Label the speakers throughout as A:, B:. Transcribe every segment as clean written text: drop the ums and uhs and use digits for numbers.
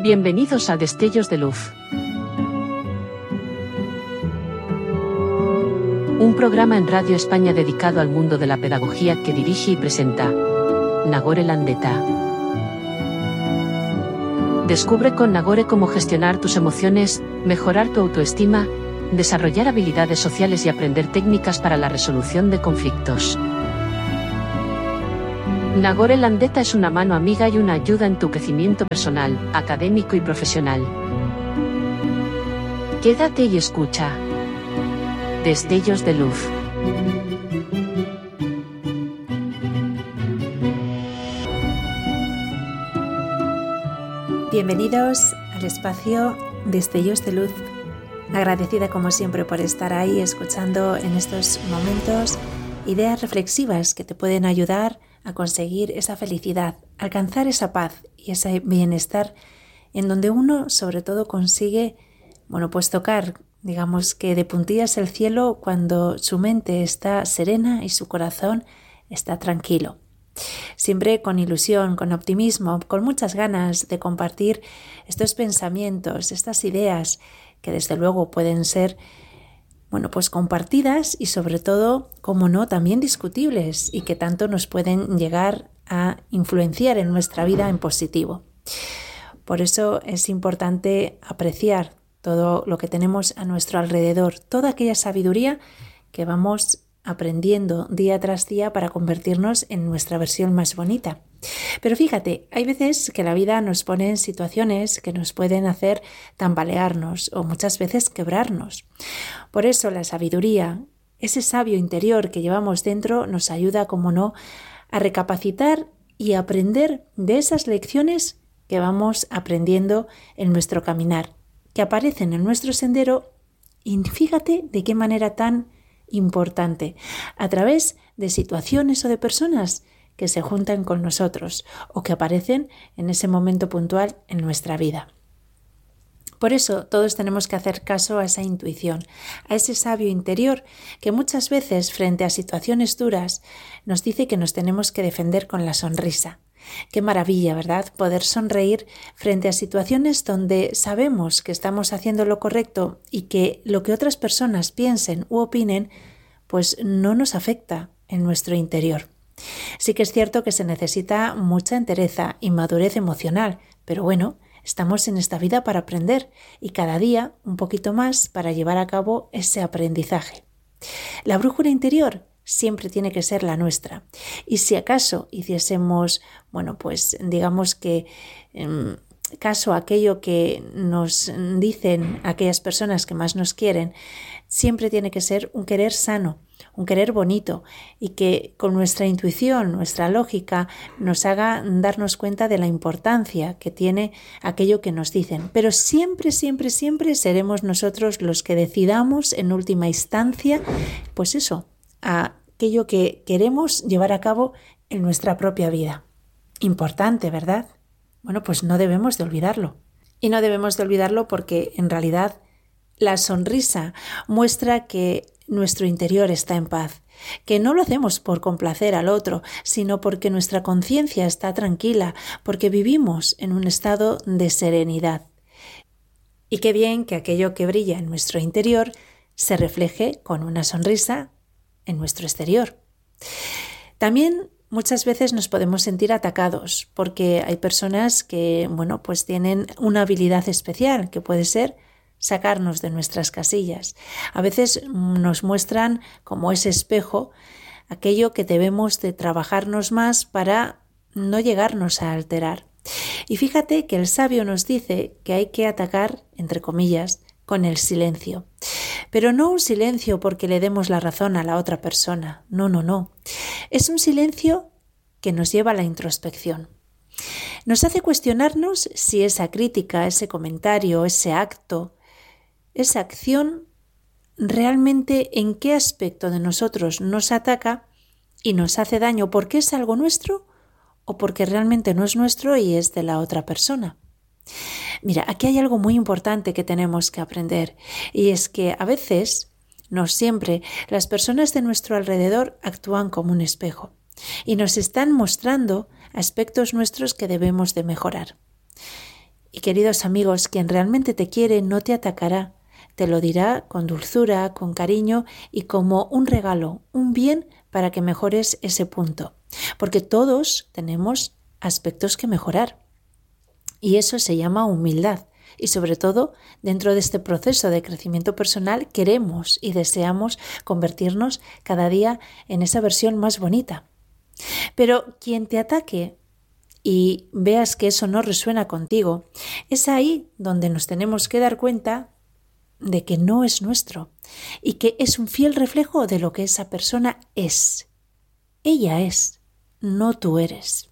A: Bienvenidos a Destellos de Luz. Un programa en Radio España dedicado al mundo de la pedagogía que dirige y presenta Nagore Landeta. Descubre con Nagore cómo gestionar tus emociones, mejorar tu autoestima, desarrollar habilidades sociales y aprender técnicas para la resolución de conflictos. Nagore Landeta es una mano amiga y una ayuda en tu crecimiento personal, académico y profesional. Quédate y escucha. Destellos de Luz.
B: Bienvenidos al espacio Destellos de Luz. Agradecida como siempre por estar ahí escuchando en estos momentos ideas reflexivas que te pueden ayudar a conseguir esa felicidad, alcanzar esa paz y ese bienestar en donde uno sobre todo consigue, pues tocar, digamos que de puntillas el cielo cuando su mente está serena y su corazón está tranquilo. Siempre con ilusión, con optimismo, con muchas ganas de compartir estos pensamientos, estas ideas que desde luego pueden ser compartidas y sobre todo, como no, también discutibles y que tanto nos pueden llegar a influenciar en nuestra vida en positivo. Por eso es importante apreciar todo lo que tenemos a nuestro alrededor, toda aquella sabiduría que vamos aprendiendo día tras día para convertirnos en nuestra versión más bonita. Pero fíjate, hay veces que la vida nos pone en situaciones que nos pueden hacer tambalearnos o muchas veces quebrarnos. Por eso la sabiduría, ese sabio interior que llevamos dentro, nos ayuda, como no, a recapacitar y aprender de esas lecciones que vamos aprendiendo en nuestro caminar, que aparecen en nuestro sendero y fíjate de qué manera tan importante, a través de situaciones o de personas que se juntan con nosotros o que aparecen en ese momento puntual en nuestra vida. Por eso todos tenemos que hacer caso a esa intuición, a ese sabio interior que muchas veces frente a situaciones duras nos dice que nos tenemos que defender con la sonrisa. Qué maravilla, ¿verdad? Poder sonreír frente a situaciones donde sabemos que estamos haciendo lo correcto y que lo que otras personas piensen u opinen, pues no nos afecta en nuestro interior. Sí que es cierto que se necesita mucha entereza y madurez emocional, pero estamos en esta vida para aprender y cada día un poquito más para llevar a cabo ese aprendizaje. La brújula interior siempre tiene que ser la nuestra. Y si acaso hiciésemos, digamos que caso a aquello que nos dicen aquellas personas que más nos quieren, siempre tiene que ser un querer sano, un querer bonito y que con nuestra intuición, nuestra lógica, nos haga darnos cuenta de la importancia que tiene aquello que nos dicen. Pero siempre, siempre, siempre seremos nosotros los que decidamos en última instancia, a aquello que queremos llevar a cabo en nuestra propia vida. Importante, ¿verdad? Pues no debemos de olvidarlo. Y no debemos de olvidarlo porque en realidad la sonrisa muestra que nuestro interior está en paz, que no lo hacemos por complacer al otro, sino porque nuestra conciencia está tranquila, porque vivimos en un estado de serenidad. Y qué bien que aquello que brilla en nuestro interior se refleje con una sonrisa en nuestro exterior. También muchas veces nos podemos sentir atacados porque hay personas que, tienen una habilidad especial que puede ser sacarnos de nuestras casillas. A veces nos muestran como ese espejo aquello que debemos de trabajarnos más para no llegarnos a alterar. Y fíjate que el sabio nos dice que hay que atacar, entre comillas, con el silencio. Pero no un silencio porque le demos la razón a la otra persona. No. Es un silencio que nos lleva a la introspección. Nos hace cuestionarnos si esa crítica, ese comentario, ese acto, esa acción, realmente en qué aspecto de nosotros nos ataca y nos hace daño, porque es algo nuestro o porque realmente no es nuestro y es de la otra persona. Mira, aquí hay algo muy importante que tenemos que aprender y es que a veces, no siempre, las personas de nuestro alrededor actúan como un espejo y nos están mostrando aspectos nuestros que debemos de mejorar. Y queridos amigos, quien realmente te quiere no te atacará, te lo dirá con dulzura, con cariño y como un regalo, un bien para que mejores ese punto. Porque todos tenemos aspectos que mejorar. Y eso se llama humildad. Y sobre todo, dentro de este proceso de crecimiento personal, queremos y deseamos convertirnos cada día en esa versión más bonita. Pero quien te ataque y veas que eso no resuena contigo, es ahí donde nos tenemos que dar cuenta de que no es nuestro y que es un fiel reflejo de lo que esa persona es. Ella es, no tú eres.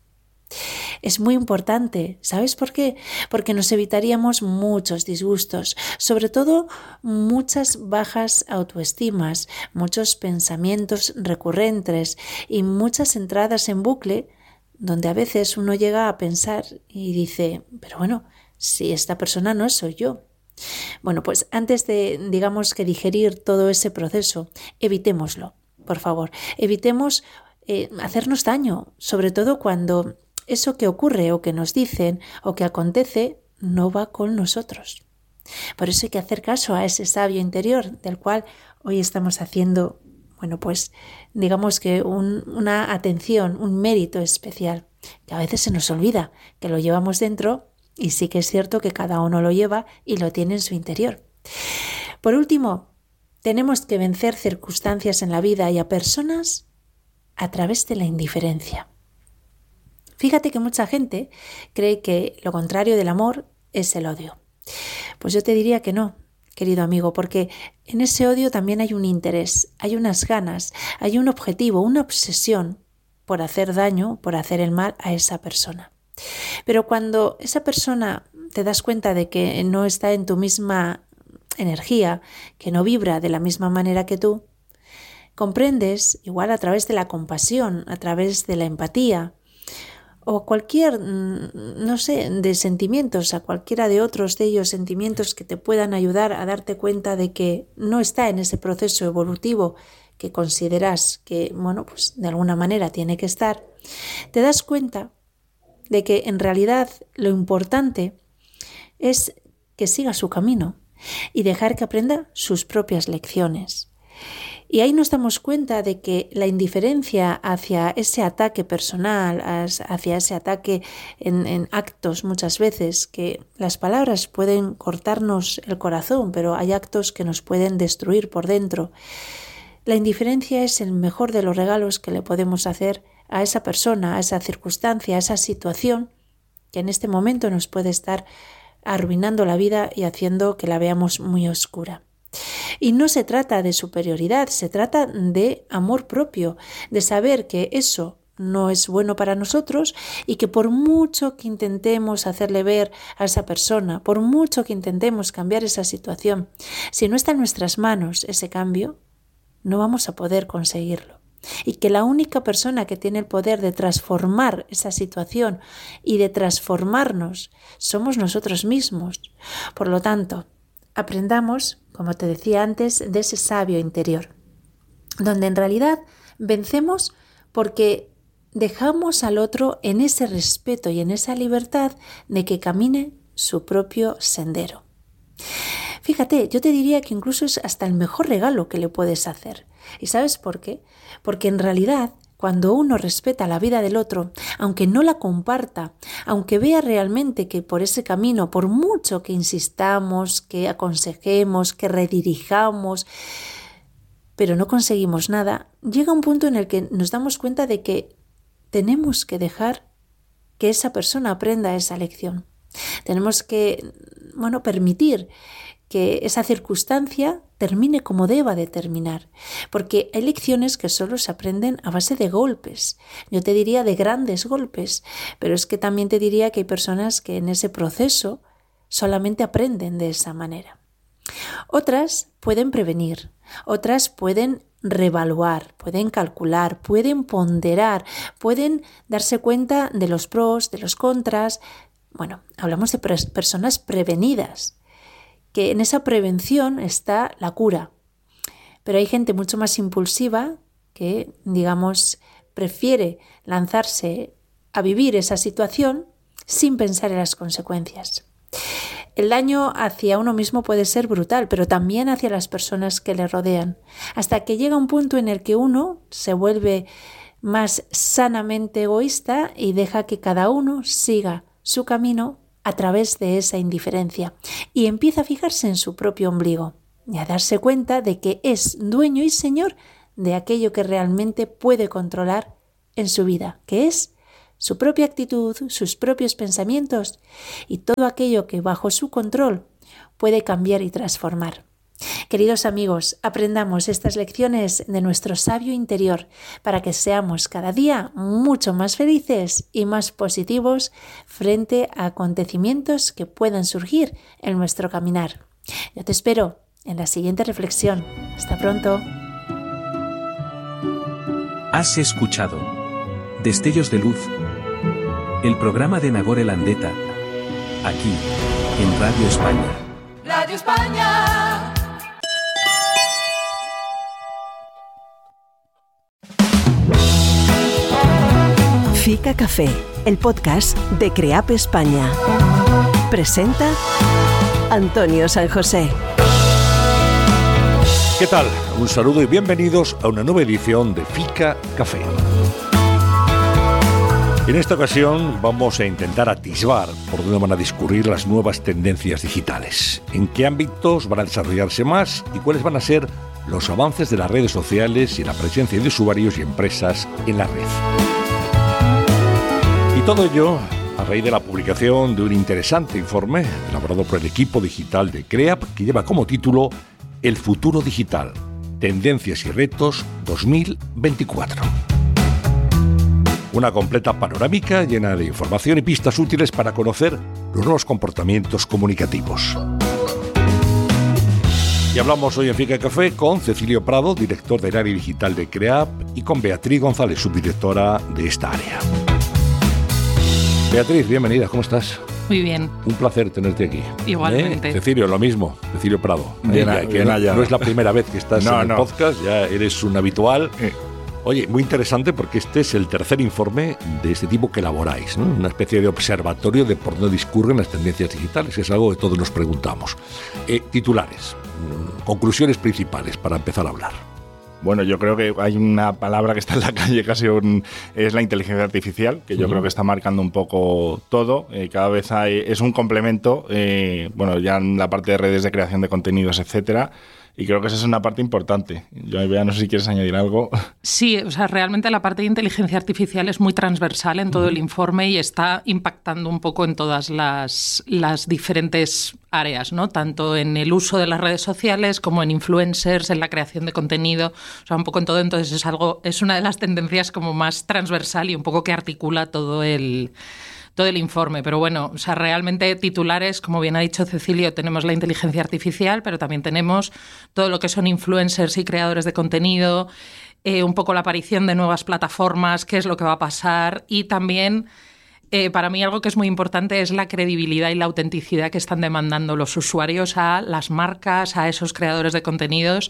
B: Es muy importante, ¿sabes por qué? Porque nos evitaríamos muchos disgustos, sobre todo muchas bajas autoestimas, muchos pensamientos recurrentes y muchas entradas en bucle donde a veces uno llega a pensar y dice, pero bueno, si esta persona no soy yo. Bueno, pues antes de, digamos, que digerir todo ese proceso, evitémoslo, por favor. Evitemos hacernos daño, sobre todo cuando eso que ocurre o que nos dicen o que acontece no va con nosotros. Por eso hay que hacer caso a ese sabio interior del cual hoy estamos haciendo, bueno, pues digamos que una atención, un mérito especial, que a veces se nos olvida que lo llevamos dentro y sí que es cierto que cada uno lo lleva y lo tiene en su interior. Por último, tenemos que vencer circunstancias en la vida y a personas a través de la indiferencia. Fíjate que mucha gente cree que lo contrario del amor es el odio. Pues yo te diría que no, querido amigo, porque en ese odio también hay un interés, hay unas ganas, hay un objetivo, una obsesión por hacer daño, por hacer el mal a esa persona. Pero cuando esa persona te das cuenta de que no está en tu misma energía, que no vibra de la misma manera que tú, comprendes, igual a través de la compasión, a través de la empatía, o cualquier, no sé, de sentimientos, a cualquiera de otros de ellos sentimientos que te puedan ayudar a darte cuenta de que no está en ese proceso evolutivo que consideras que, bueno, pues de alguna manera tiene que estar, te das cuenta de que en realidad lo importante es que siga su camino y dejar que aprenda sus propias lecciones. Y ahí nos damos cuenta de que la indiferencia hacia ese ataque personal, hacia ese ataque en actos muchas veces, que las palabras pueden cortarnos el corazón, pero hay actos que nos pueden destruir por dentro. La indiferencia es el mejor de los regalos que le podemos hacer a esa persona, a esa circunstancia, a esa situación que en este momento nos puede estar arruinando la vida y haciendo que la veamos muy oscura. Y no se trata de superioridad, se trata de amor propio, de saber que eso no es bueno para nosotros y que por mucho que intentemos hacerle ver a esa persona, por mucho que intentemos cambiar esa situación, si no está en nuestras manos ese cambio, no vamos a poder conseguirlo. Y que la única persona que tiene el poder de transformar esa situación y de transformarnos somos nosotros mismos. Por lo tanto, aprendamos, como te decía antes, de ese sabio interior, donde en realidad vencemos porque dejamos al otro en ese respeto y en esa libertad de que camine su propio sendero. Fíjate, yo te diría que incluso es hasta el mejor regalo que le puedes hacer. ¿Y sabes por qué? Porque en realidad, cuando uno respeta la vida del otro, aunque no la comparta, aunque vea realmente que por ese camino, por mucho que insistamos, que aconsejemos, que redirijamos, pero no conseguimos nada, llega un punto en el que nos damos cuenta de que tenemos que dejar que esa persona aprenda esa lección. Tenemos que, permitir que esa circunstancia termine como deba de terminar, porque hay lecciones que solo se aprenden a base de golpes, yo te diría de grandes golpes, pero es que también te diría que hay personas que en ese proceso solamente aprenden de esa manera. Otras pueden prevenir, otras pueden reevaluar, pueden calcular, pueden ponderar, pueden darse cuenta de los pros, de los contras. Bueno, hablamos de personas prevenidas, que en esa prevención está la cura. Pero hay gente mucho más impulsiva que, prefiere lanzarse a vivir esa situación sin pensar en las consecuencias. El daño hacia uno mismo puede ser brutal, pero también hacia las personas que le rodean, hasta que llega un punto en el que uno se vuelve más sanamente egoísta y deja que cada uno siga su camino a través de esa indiferencia y empieza a fijarse en su propio ombligo y a darse cuenta de que es dueño y señor de aquello que realmente puede controlar en su vida, que es su propia actitud, sus propios pensamientos y todo aquello que bajo su control puede cambiar y transformar. Queridos amigos, aprendamos estas lecciones de nuestro sabio interior para que seamos cada día mucho más felices y más positivos frente a acontecimientos que puedan surgir en nuestro caminar. Yo te espero en la siguiente reflexión. Hasta pronto.
C: Has escuchado Destellos de Luz, el programa de Nagore Landeta, aquí, en Radio España.
D: Radio España.
E: Fica Café, el podcast de CREAP España. Presenta Antonio San José.
F: ¿Qué tal? Un saludo y bienvenidos a una nueva edición de Fica Café. En esta ocasión vamos a intentar atisbar por dónde van a discurrir las nuevas tendencias digitales, en qué ámbitos van a desarrollarse más y cuáles van a ser los avances de las redes sociales y la presencia de usuarios y empresas en la red. Y todo ello a raíz de la publicación de un interesante informe elaborado por el equipo digital de CREAP que lleva como título El futuro digital, tendencias y retos 2024. Una completa panorámica llena de información y pistas útiles para conocer los nuevos comportamientos comunicativos. Y hablamos hoy en Fica Café con Cecilio Prado, director del área digital de CREAP, y con Beatriz González, subdirectora de esta área. Beatriz, bienvenida, ¿cómo estás?
G: Muy bien.
F: Un placer tenerte aquí.
G: Igualmente.
F: Cecilio, lo mismo, Cecilio Prado.
H: Bien,
F: no es la primera vez que estás en el podcast, ya eres un habitual. Oye, muy interesante porque este es el tercer informe de este tipo que elaboráis, ¿no? Una especie de observatorio de por dónde discurren las tendencias digitales, que es algo que todos nos preguntamos. Titulares, conclusiones principales para empezar a hablar.
H: Bueno, yo creo que hay una palabra que está en la calle casi es la inteligencia artificial, que yo creo que está marcando un poco todo. Cada vez es un complemento, ya en la parte de redes de creación de contenidos, etcétera. Y creo que esa es una parte importante. Yo, Bea, no sé si quieres añadir algo.
G: Sí, o sea, realmente la parte de inteligencia artificial es muy transversal en todo el informe y está impactando un poco en todas las diferentes áreas, ¿no? Tanto en el uso de las redes sociales como en influencers, en la creación de contenido, o sea, un poco en todo. Entonces es una de las tendencias como más transversal y un poco que articula todo el informe. Pero bueno, o sea, realmente titulares, como bien ha dicho Cecilio, tenemos la inteligencia artificial, pero también tenemos todo lo que son influencers y creadores de contenido, un poco la aparición de nuevas plataformas, qué es lo que va a pasar y también, para mí algo que es muy importante es la credibilidad y la autenticidad que están demandando los usuarios a las marcas, a esos creadores de contenidos,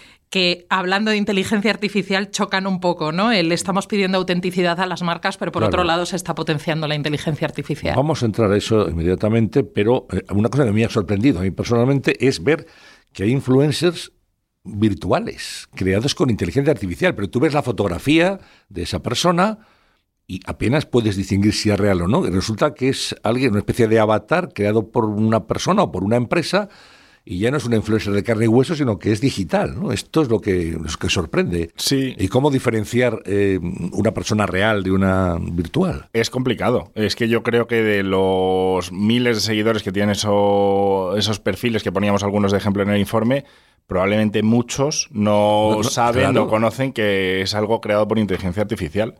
G: que hablando de inteligencia artificial chocan un poco, ¿no? Le estamos pidiendo autenticidad a las marcas, pero por otro lado se está potenciando la inteligencia artificial.
F: Vamos a entrar a eso inmediatamente, pero una cosa que me ha sorprendido a mí personalmente es ver que hay influencers virtuales creados con inteligencia artificial, pero tú ves la fotografía de esa persona y apenas puedes distinguir si es real o no. Y resulta que es alguien, una especie de avatar creado por una persona o por una empresa. Y ya no es una influencer de carne y hueso, sino que es digital, ¿no? Esto es lo que sorprende.
H: Sí.
F: ¿Y cómo diferenciar una persona real de una virtual?
H: Es complicado. Es que yo creo que de los miles de seguidores que tienen esos perfiles que poníamos algunos de ejemplo en el informe, probablemente muchos no saben, claro, no conocen que es algo creado por inteligencia artificial.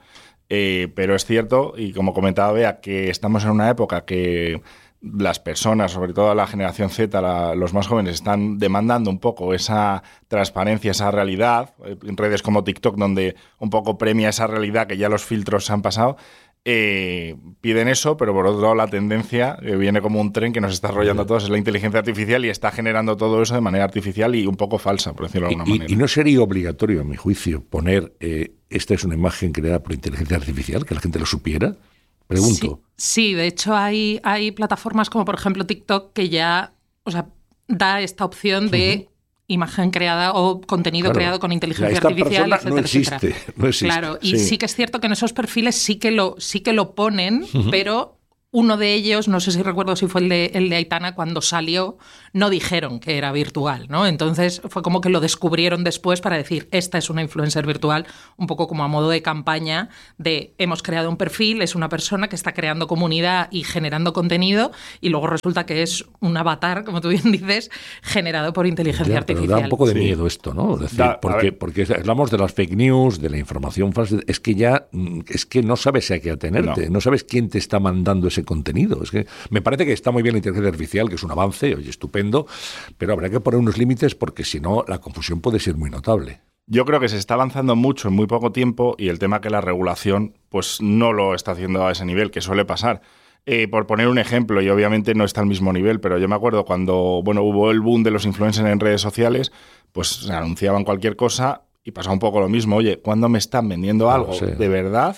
H: Pero es cierto, y como comentaba Bea, que estamos en una época que las personas, sobre todo la generación Z, los más jóvenes, están demandando un poco esa transparencia, esa realidad, en redes como TikTok, donde un poco premia esa realidad que ya los filtros se han pasado, piden eso, pero por otro lado la tendencia viene como un tren que nos está arrollando a todos, es la inteligencia artificial y está generando todo eso de manera artificial y un poco falsa, por decirlo de alguna manera.
F: ¿Y no sería obligatorio, a mi juicio, poner esta es una imagen creada por inteligencia artificial, que la gente lo supiera? Pregunto.
G: Sí, de hecho hay plataformas como por ejemplo TikTok que ya, da esta opción de imagen creada o contenido creado con inteligencia artificial, etcétera,
F: no existe.
G: Claro, y sí que es cierto que en esos perfiles sí que lo ponen, pero uno de ellos, no sé si recuerdo si fue el de Aitana, cuando salió, no dijeron que era virtual, ¿no? Entonces fue como que lo descubrieron después para decir, esta es una influencer virtual, un poco como a modo de campaña de hemos creado un perfil, es una persona que está creando comunidad y generando contenido, y luego resulta que es un avatar, como tú bien dices, generado por inteligencia artificial.
F: Pero da un poco de miedo esto, ¿no? Es decir, porque hablamos de las fake news, de la información falsa, es que no sabes a qué atenerte, no sabes quién te está mandando ese contenido. Es que me parece que está muy bien la inteligencia artificial, que es un avance, oye, estupendo, pero habrá que poner unos límites porque si no la confusión puede ser muy notable.
H: Yo creo que se está avanzando mucho en muy poco tiempo y el tema que la regulación pues no lo está haciendo a ese nivel, que suele pasar. Por poner un ejemplo, y obviamente no está al mismo nivel, pero yo me acuerdo cuando hubo el boom de los influencers en redes sociales, pues se anunciaban cualquier cosa y pasaba un poco lo mismo. Oye, ¿cuándo me están vendiendo algo de verdad?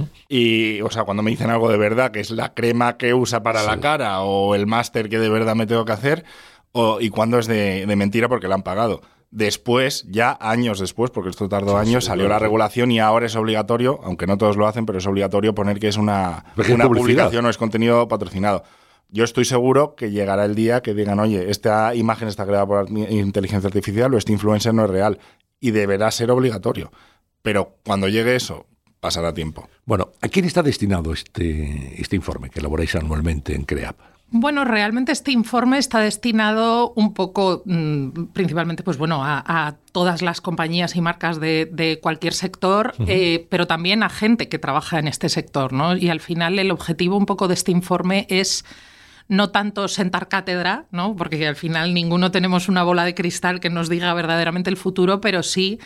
H: Y, cuando me dicen algo de verdad, que es la crema que usa para la cara o el máster que de verdad me tengo que hacer, y cuando es de mentira porque la han pagado. Después, ya años después, porque esto tardó años, salió la regulación y ahora es obligatorio, aunque no todos lo hacen, pero es obligatorio poner que es una publicación o es contenido patrocinado. Yo estoy seguro que llegará el día que digan, oye, esta imagen está creada por inteligencia artificial o este influencer no es real, y deberá ser obligatorio. Pero cuando llegue eso, pasará tiempo.
F: Bueno, ¿a quién está destinado este informe que elaboráis anualmente en CREAP?
G: Bueno, realmente este informe está destinado un poco, principalmente, a todas las compañías y marcas de cualquier sector, pero también a gente que trabaja en este sector, ¿no? Y al final el objetivo un poco de este informe es no tanto sentar cátedra, ¿no? Porque al final ninguno tenemos una bola de cristal que nos diga verdaderamente el futuro, pero sí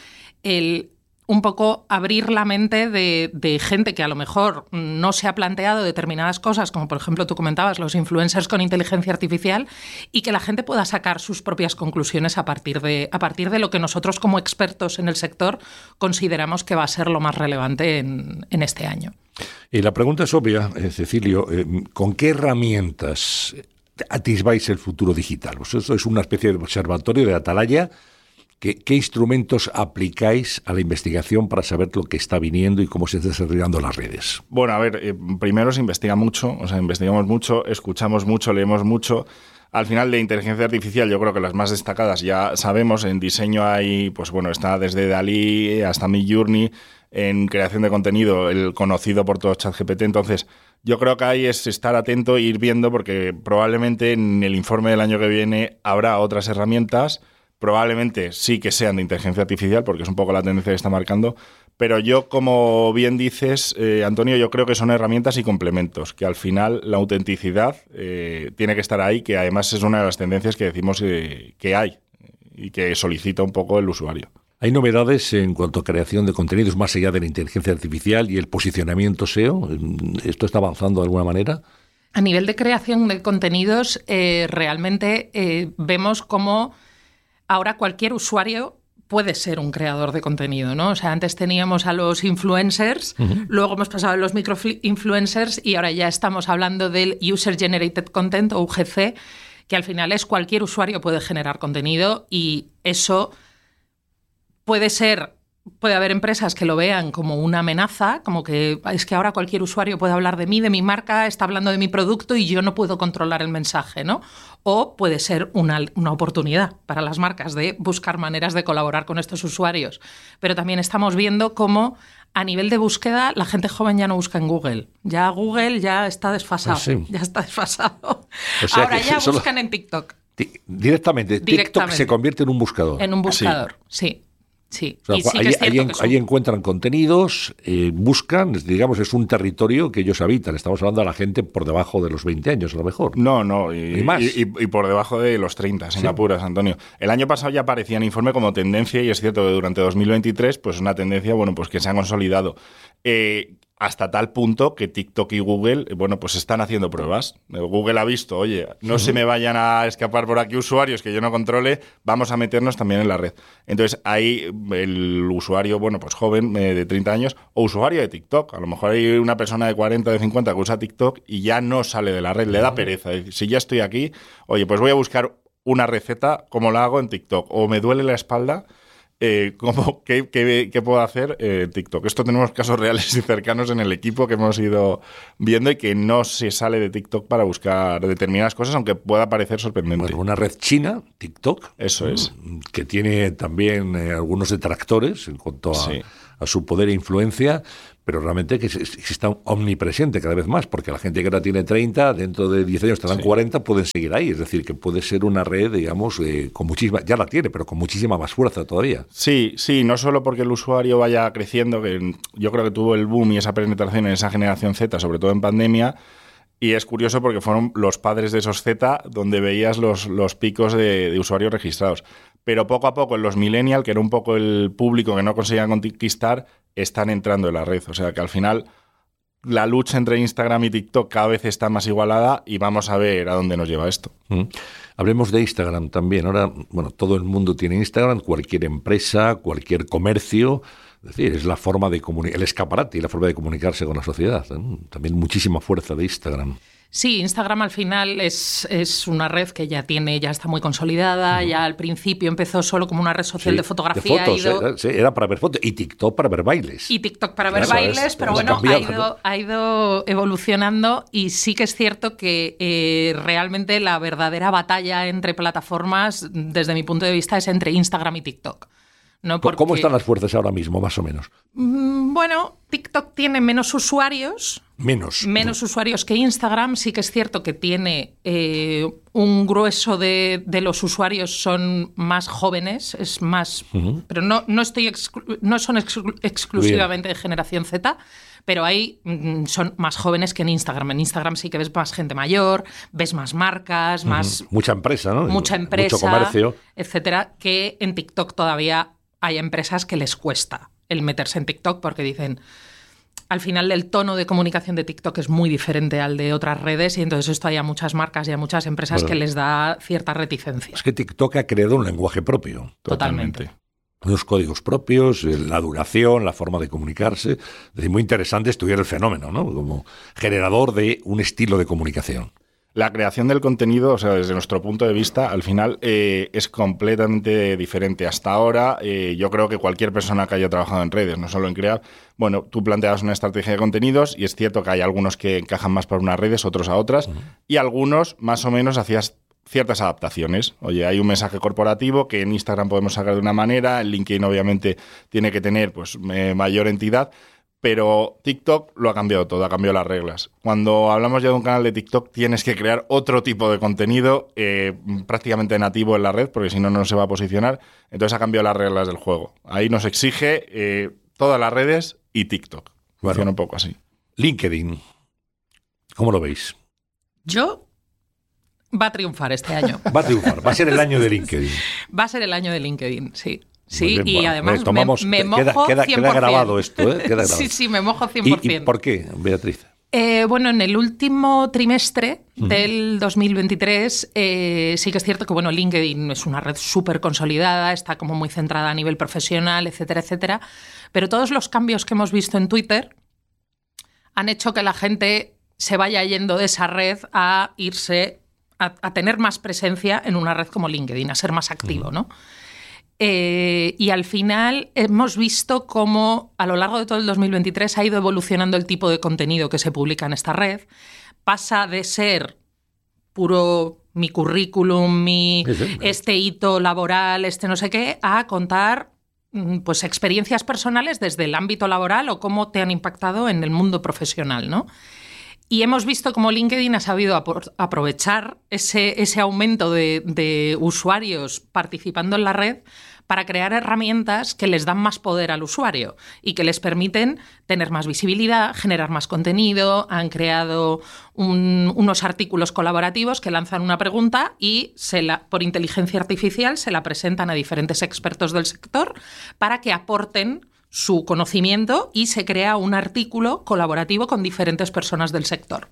G: un poco abrir la mente de gente que a lo mejor no se ha planteado determinadas cosas, como por ejemplo tú comentabas, los influencers con inteligencia artificial, y que la gente pueda sacar sus propias conclusiones a partir de lo que nosotros como expertos en el sector consideramos que va a ser lo más relevante en este año.
F: Y la pregunta es obvia, Cecilio, ¿con qué herramientas atisbáis el futuro digital? Pues eso es una especie de observatorio de atalaya. ¿Qué instrumentos aplicáis a la investigación para saber lo que está viniendo y cómo se están desarrollando las redes?
H: Bueno, a ver, primero se investiga mucho, investigamos mucho, escuchamos mucho, leemos mucho. Al final de inteligencia artificial yo creo que las más destacadas ya sabemos. En diseño hay, está desde DALL-E hasta Midjourney. En creación de contenido, el conocido por todos ChatGPT. Entonces, yo creo que ahí es estar atento e ir viendo, porque probablemente en el informe del año que viene habrá otras herramientas. Probablemente sí que sean de inteligencia artificial, porque es un poco la tendencia que está marcando, pero yo, como bien dices, Antonio, yo creo que son herramientas y complementos, que al final la autenticidad tiene que estar ahí, que además es una de las tendencias que decimos que hay y que solicita un poco el usuario.
F: ¿Hay novedades en cuanto a creación de contenidos más allá de la inteligencia artificial y el posicionamiento SEO? ¿Esto está avanzando de alguna manera?
G: A nivel de creación de contenidos, realmente vemos cómo ahora cualquier usuario puede ser un creador de contenido, ¿no? O sea, antes teníamos a los influencers, luego hemos pasado a los micro-influencers y ahora ya estamos hablando del User Generated Content o UGC, que al final es cualquier usuario puede generar contenido, y eso puede haber empresas que lo vean como una amenaza, como que es que ahora cualquier usuario puede hablar de mí, de mi marca, está hablando de mi producto y yo no puedo controlar el mensaje, ¿no? O puede ser una oportunidad para las marcas de buscar maneras de colaborar con estos usuarios. Pero también estamos viendo cómo a nivel de búsqueda la gente joven ya no busca en Google. Ya Google ya está desfasado.
F: Sí.
G: Ya está desfasado.
F: O sea,
G: ahora ya buscan en TikTok.
F: Directamente. TikTok se convierte en un buscador.
G: En un buscador, sí. Sí,
F: o sea,
G: y sí que es cierto que
F: ahí encuentran contenidos, buscan, digamos, es un territorio que ellos habitan. Estamos hablando de la gente por debajo de los 20 años, a lo mejor.
H: No, y más. Y por debajo de los 30, sin apuras, Antonio. El año pasado ya aparecía en informe como tendencia, y es cierto que durante 2023, pues una tendencia, pues que se ha consolidado. hasta tal punto que TikTok y Google, bueno, pues están haciendo pruebas. Google ha visto, oye, no se me vayan a escapar por aquí usuarios que yo no controle, vamos a meternos también en la red. Entonces, ahí el usuario, bueno, pues joven, de 30 años, o usuario de TikTok. A lo mejor hay una persona de 40, de 50 que usa TikTok y ya no sale de la red, le da pereza. Si ya estoy aquí, oye, pues voy a buscar una receta como la hago en TikTok. O me duele la espalda, ¿qué puedo hacer en TikTok? Esto tenemos casos reales y cercanos en el equipo que hemos ido viendo y que no se sale de TikTok para buscar determinadas cosas, aunque pueda parecer sorprendente.
F: Bueno, una red china, TikTok,
H: eso es,
F: que tiene también algunos detractores en cuanto a su poder e influencia, pero realmente que está omnipresente cada vez más, porque la gente que ahora tiene 30, dentro de 10 años tendrán 40, pueden seguir ahí. Es decir, que puede ser una red, digamos, con muchísima, ya la tiene, pero con muchísima más fuerza todavía.
H: Sí, no solo porque el usuario vaya creciendo, que yo creo que tuvo el boom y esa penetración en esa generación Z, sobre todo en pandemia, y es curioso porque fueron los padres de esos Z donde veías los picos de usuarios registrados. Pero poco a poco, en los millennials, que era un poco el público que no conseguían conquistar, están entrando en la red. O sea que al final la lucha entre Instagram y TikTok cada vez está más igualada y vamos a ver a dónde nos lleva esto.
F: Hablemos de Instagram también. Ahora, bueno, todo el mundo tiene Instagram, cualquier empresa, cualquier comercio. Es decir, es la forma de comunicar, el escaparate y la forma de comunicarse con la sociedad. También muchísima fuerza de Instagram.
G: Sí, Instagram al final es una red que ya está muy consolidada. Ya al principio empezó solo como una red social de fotografía.
F: De fotos, era para ver fotos. Y TikTok para ver bailes.
G: Pero bueno, ha ido evolucionando y sí que es cierto que realmente la verdadera batalla entre plataformas, desde mi punto de vista, es entre Instagram y TikTok. No porque...
F: ¿Cómo están las fuerzas ahora mismo, más o menos?
G: Bueno, TikTok tiene menos usuarios.
F: Menos
G: Usuarios que Instagram. Sí que es cierto que tiene un grueso de los usuarios son más jóvenes, es más, pero no son exclusivamente de generación Z, pero ahí son más jóvenes que en Instagram. En Instagram sí que ves más gente mayor, ves más marcas, más
F: mucha empresa, ¿no?
G: Mucha empresa,
F: mucho comercio,
G: etcétera, que en TikTok todavía hay empresas que les cuesta el meterse en TikTok porque dicen, al final el tono de comunicación de TikTok es muy diferente al de otras redes y entonces esto hay a muchas marcas y a muchas empresas que les da cierta reticencia.
F: Es que TikTok ha creado un lenguaje propio.
G: Totalmente.
F: Unos códigos propios, la duración, la forma de comunicarse. Es decir, muy interesante estudiar el fenómeno, ¿no? Como generador de un estilo de comunicación.
H: La creación del contenido, o sea, desde nuestro punto de vista, al final es completamente diferente. Hasta ahora, yo creo que cualquier persona que haya trabajado en redes, no solo en crear, bueno, tú planteabas una estrategia de contenidos y es cierto que hay algunos que encajan más para unas redes, otros a otras, y algunos más o menos hacías ciertas adaptaciones. Oye, hay un mensaje corporativo que en Instagram podemos sacar de una manera, en LinkedIn obviamente tiene que tener pues mayor entidad, pero TikTok lo ha cambiado todo, ha cambiado las reglas. Cuando hablamos ya de un canal de TikTok, tienes que crear otro tipo de contenido prácticamente nativo en la red, porque si no, no se va a posicionar. Entonces ha cambiado las reglas del juego. Ahí nos exige todas las redes y TikTok. Funciona un poco así.
F: LinkedIn, ¿cómo lo veis?
G: Va a triunfar este año.
F: Va a triunfar, va a ser el año de LinkedIn.
G: Va a ser el año de LinkedIn, sí. Sí,
F: bien,
G: y
F: bueno,
G: además me mojo
F: queda
G: 100%.
F: Queda grabado esto, ¿eh? Queda grabado.
G: Sí, me mojo 100%.
F: ¿Y por qué, Beatriz?
G: Bueno, en el último trimestre del 2023 sí que es cierto que LinkedIn es una red súper consolidada, está como muy centrada a nivel profesional, etcétera, etcétera, pero todos los cambios que hemos visto en Twitter han hecho que la gente se vaya yendo de esa red a irse a tener más presencia en una red como LinkedIn, a ser más activo, ¿no? Y al final hemos visto cómo a lo largo de todo el 2023 ha ido evolucionando el tipo de contenido que se publica en esta red. Pasa de ser puro mi currículum, este hito laboral, no sé qué, a contar pues experiencias personales desde el ámbito laboral o cómo te han impactado en el mundo profesional, ¿no? Y hemos visto cómo LinkedIn ha sabido aprovechar ese aumento de usuarios participando en la red para crear herramientas que les dan más poder al usuario y que les permiten tener más visibilidad, generar más contenido. Han creado unos artículos colaborativos que lanzan una pregunta y por inteligencia artificial se la presentan a diferentes expertos del sector para que aporten su conocimiento y se crea un artículo colaborativo con diferentes personas del sector.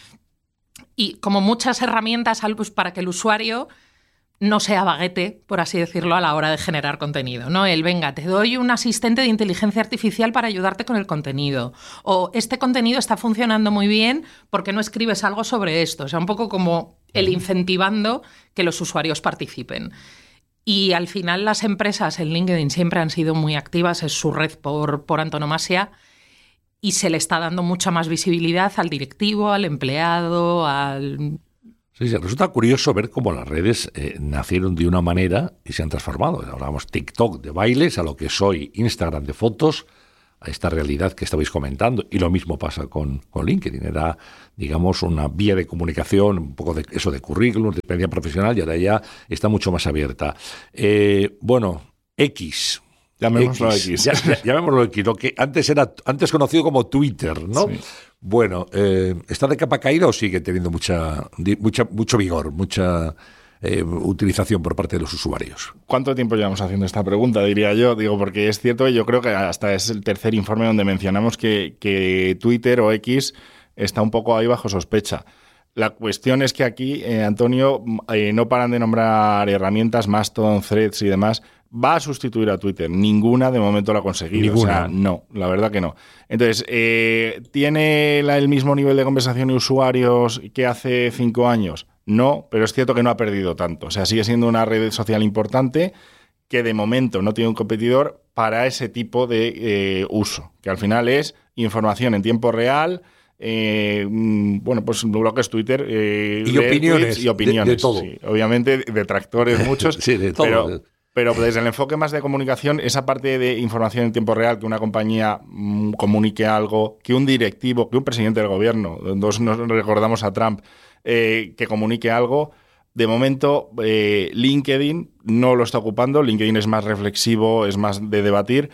G: Y como muchas herramientas pues, para que el usuario no sea vaguete, por así decirlo, a la hora de generar contenido, ¿no? Venga, te doy un asistente de inteligencia artificial para ayudarte con el contenido. O este contenido está funcionando muy bien, ¿por qué no escribes algo sobre esto? O sea, un poco como el incentivando que los usuarios participen. Y al final las empresas en LinkedIn siempre han sido muy activas, es su red por antonomasia, y se le está dando mucha más visibilidad al directivo, al empleado, al...
F: Sí, resulta curioso ver cómo las redes nacieron de una manera y se han transformado. Hablábamos TikTok de bailes, a lo que soy Instagram de fotos, a esta realidad que estabais comentando. Y lo mismo pasa con LinkedIn. Era, digamos, una vía de comunicación, un poco de eso de currículum, de experiencia profesional, y ahora ya está mucho más abierta. Bueno, X.
H: Llamémoslo X.
F: Llamémoslo X, lo que antes conocido como Twitter, ¿no? Sí. Bueno, ¿está de capa caída o sigue teniendo mucho vigor, mucha utilización por parte de los usuarios?
H: ¿Cuánto tiempo llevamos haciendo esta pregunta, diría yo? Digo, porque es cierto, yo creo que hasta es el tercer informe donde mencionamos que Twitter o X está un poco ahí bajo sospecha. La cuestión es que aquí, Antonio, no paran de nombrar herramientas, Mastodon, Threads y demás. ¿Va a sustituir a Twitter? Ninguna de momento lo ha conseguido.
F: Ninguna.
H: O sea, no, la verdad que no. Entonces, ¿tiene el mismo nivel de conversación y usuarios que hace 5 años? No, pero es cierto que no ha perdido tanto. O sea, sigue siendo una red social importante que de momento no tiene un competidor para ese tipo de uso, que al final es información en tiempo real. Bueno, pues lo que es Twitter
F: y opiniones,
H: y opiniones
F: de todo.
H: Sí, obviamente detractores muchos,
F: sí, de todo.
H: Pero desde el enfoque más de comunicación, esa parte de información en tiempo real, que una compañía comunique algo, que un directivo, que un presidente del gobierno, nos recordamos a Trump, que comunique algo. De momento, LinkedIn no lo está ocupando. LinkedIn es más reflexivo, es más de debatir.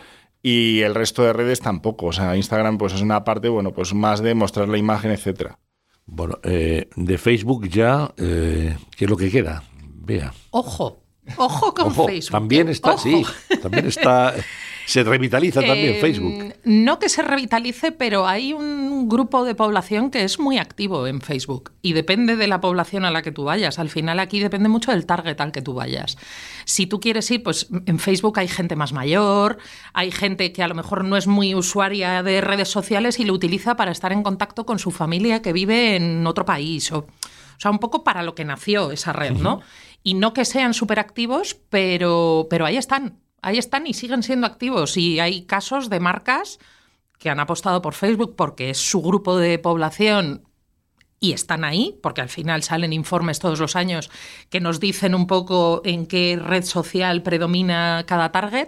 H: Y el resto de redes tampoco. O sea, Instagram pues es una parte, bueno, pues más de mostrar la imagen, etcétera.
F: Bueno, de Facebook ya, ¿qué es lo que queda? Vea.
G: Ojo con Facebook.
F: También está, sí, también está... Se revitaliza también Facebook.
G: No que se revitalice, pero hay un grupo de población que es muy activo en Facebook y depende de la población a la que tú vayas. Al final aquí depende mucho del target al que tú vayas. Si tú quieres ir, pues en Facebook hay gente más mayor, hay gente que a lo mejor no es muy usuaria de redes sociales y lo utiliza para estar en contacto con su familia que vive en otro país. O sea, un poco para lo que nació esa red, ¿no? Y no que sean súper activos, pero ahí están. Ahí están y siguen siendo activos. Y hay casos de marcas que han apostado por Facebook porque es su grupo de población y están ahí, porque al final salen informes todos los años que nos dicen un poco en qué red social predomina cada target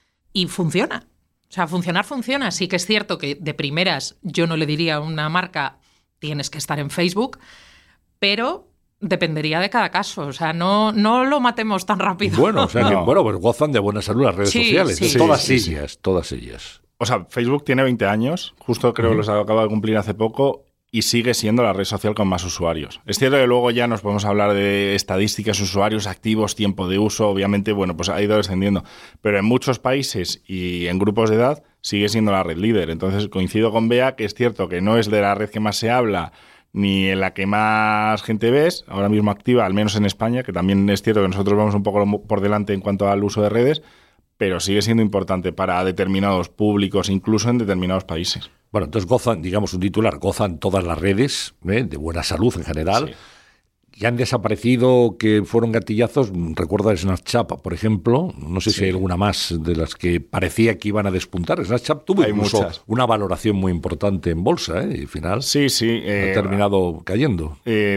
G: y funciona. O sea, funciona. Sí que es cierto que de primeras yo no le diría a una marca tienes que estar en Facebook, pero... dependería de cada caso, o sea, no lo matemos tan rápido.
F: Bueno, o sea, que, pues gozan de buena salud las redes sociales,
G: sí,
F: todas ellas.
H: O sea, Facebook tiene 20 años, justo creo que los acaba de cumplir hace poco, y sigue siendo la red social con más usuarios. Es cierto que luego ya nos podemos hablar de estadísticas, usuarios activos, tiempo de uso, obviamente, bueno, pues ha ido descendiendo, pero en muchos países y en grupos de edad sigue siendo la red líder. Entonces coincido con Bea que es cierto que no es de la red que más se habla, ni en la que más gente ves, ahora mismo activa, al menos en España, que también es cierto que nosotros vamos un poco por delante en cuanto al uso de redes, pero sigue siendo importante para determinados públicos, incluso en determinados países.
F: Bueno, entonces gozan, digamos un titular, gozan todas las redes de buena salud en general. Sí. Que han desaparecido, que fueron gatillazos. Recuerdo Snapchat, por ejemplo. No sé si hay alguna más de las que parecía que iban a despuntar. Snapchat tuvo incluso una valoración muy importante en bolsa, y al final
H: sí,
F: ha terminado cayendo.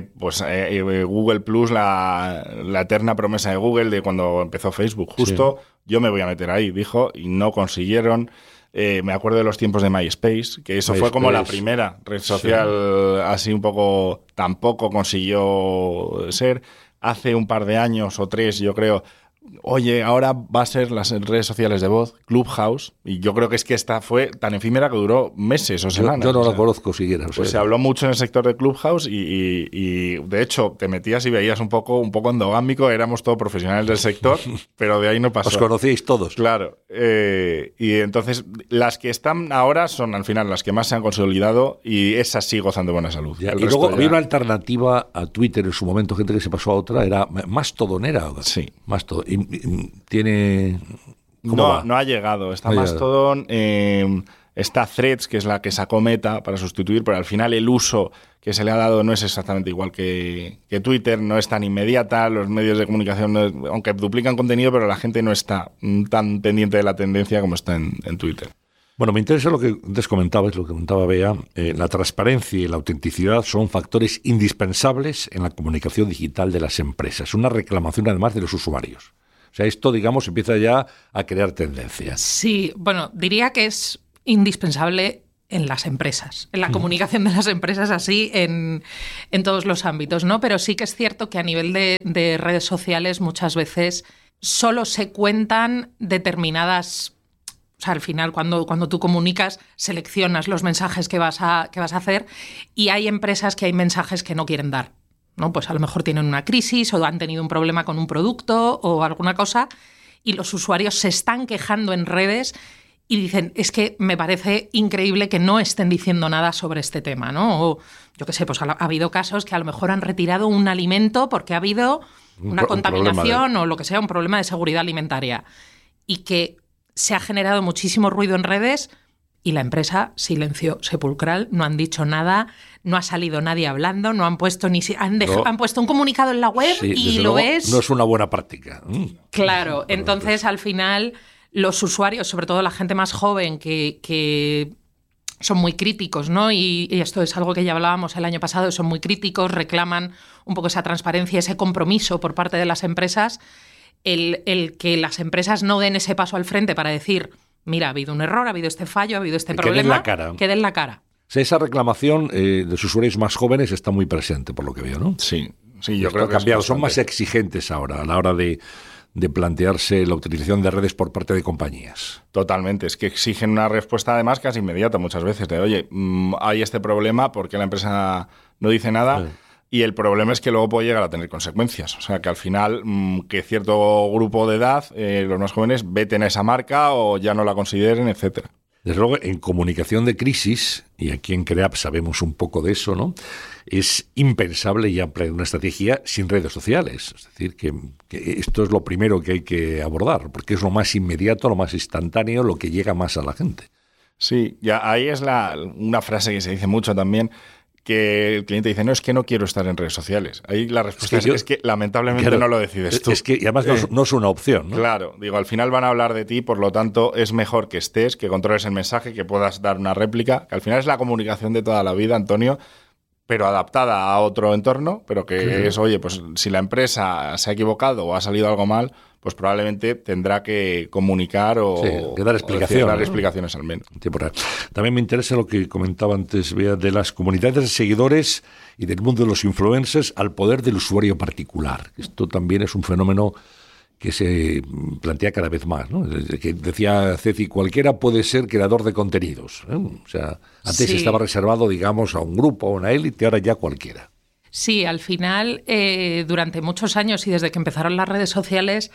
H: Google Plus, la eterna promesa de Google de cuando empezó Facebook. Justo yo me voy a meter ahí, dijo, y no consiguieron. Me acuerdo de los tiempos de MySpace, que eso fue como la primera red social así un poco, tampoco consiguió ser. Hace un par de años o 3, yo creo, oye, ahora va a ser las redes sociales de voz, Clubhouse, y yo creo que es que esta fue tan efímera que duró meses o semanas.
F: Yo no la conozco siquiera.
H: Pues se habló mucho en el sector de Clubhouse y de hecho te metías y veías un poco endogámico, éramos todos profesionales del sector, pero de ahí no pasó.
F: Os conocíais todos.
H: Claro. Y entonces las que están ahora son al final las que más se han consolidado y esas sí gozan de buena salud.
F: Y luego había una alternativa a Twitter en su momento, gente que se pasó a otra, era Mastodonera.
H: Sí.
F: Mastodon. Tiene...
H: No ha llegado. Está Mastodon, está Threads, que es la que sacó Meta para sustituir, pero al final el uso que se le ha dado no es exactamente igual que Twitter, no es tan inmediata, los medios de comunicación, aunque duplican contenido, pero la gente no está tan pendiente de la tendencia como está en Twitter.
F: Bueno, me interesa lo que antes comentabas, lo que comentaba Bea. La transparencia y la autenticidad son factores indispensables en la comunicación digital de las empresas. Una reclamación además de los usuarios. O sea, esto, digamos, empieza ya a crear tendencias.
G: Sí, bueno, diría que es indispensable en las empresas, en la comunicación de las empresas así en todos los ámbitos, ¿no? Pero sí que es cierto que a nivel de redes sociales muchas veces solo se cuentan determinadas... O sea, al final, cuando tú comunicas, seleccionas los mensajes que vas a hacer y hay empresas que hay mensajes que no quieren dar, ¿no? Pues a lo mejor tienen una crisis o han tenido un problema con un producto o alguna cosa y los usuarios se están quejando en redes y dicen, es que me parece increíble que no estén diciendo nada sobre este tema, ¿no? O yo qué sé, pues ha habido casos que a lo mejor han retirado un alimento porque ha habido una contaminación o lo que sea, un problema de seguridad alimentaria y que se ha generado muchísimo ruido en redes y la empresa, silencio sepulcral, no han dicho nada, no ha salido nadie hablando, no han puesto han puesto un comunicado en la web y lo ves.
F: No es una buena práctica.
G: Claro, entonces al final los usuarios, sobre todo la gente más joven que son muy críticos, ¿no? Y esto es algo que ya hablábamos el año pasado, son muy críticos, reclaman un poco esa transparencia, ese compromiso por parte de las empresas. El que las empresas no den ese paso al frente para decir, mira, ha habido un error, ha habido este fallo, ha habido este problema, que den la cara.
F: O sea, esa reclamación de los usuarios más jóvenes está muy presente, por lo que veo, ¿no?
H: Sí, yo creo que
F: cambiado. Son más exigentes ahora a la hora de plantearse la utilización de redes por parte de compañías.
H: Totalmente, es que exigen una respuesta además casi inmediata muchas veces, de oye, hay este problema, ¿por qué la empresa no dice nada? Sí. Y el problema es que luego puede llegar a tener consecuencias. O sea, que al final, que cierto grupo de edad, los más jóvenes, veten a esa marca o ya no la consideren, etcétera.
F: Desde luego, en comunicación de crisis, y aquí en CREAP sabemos un poco de eso, ¿no? Es impensable ya emplear una estrategia sin redes sociales. Es decir, que esto es lo primero que hay que abordar, porque es lo más inmediato, lo más instantáneo, lo que llega más a la gente.
H: Sí, ya ahí es una frase que se dice mucho también, que el cliente dice, no, es que no quiero estar en redes sociales. Ahí la respuesta es que lamentablemente no lo decides tú.
F: Es que y además no es una opción, ¿no?
H: Claro, digo, al final van a hablar de ti, por lo tanto es mejor que estés, que controles el mensaje, que puedas dar una réplica, que al final es la comunicación de toda la vida, Antonio, pero adaptada a otro entorno, pero que es, oye, pues si la empresa se ha equivocado o ha salido algo mal, pues probablemente tendrá que comunicar o
F: dar explicaciones,
H: dar explicaciones al menos.
F: También me interesa lo que comentaba antes, Bea, de las comunidades de seguidores y del mundo de los influencers al poder del usuario particular. Esto también es un fenómeno que se plantea cada vez más, ¿no? Que decía Ceci, cualquiera puede ser creador de contenidos, ¿eh? O sea, antes estaba reservado, digamos, a un grupo, a una élite, ahora ya cualquiera.
G: Sí, al final, durante muchos años y desde que empezaron las redes sociales,